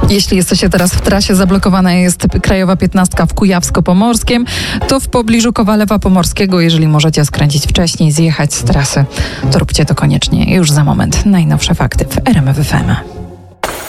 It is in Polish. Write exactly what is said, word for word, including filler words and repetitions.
Jeśli jesteście teraz w trasie, zablokowana jest krajowa piętnastka w Kujawsko-Pomorskiem, to w pobliżu Kowalewa Pomorskiego, jeżeli możecie skręcić wcześniej, zjechać z trasy, to róbcie to koniecznie. Już za moment najnowsze fakty w R M F F M.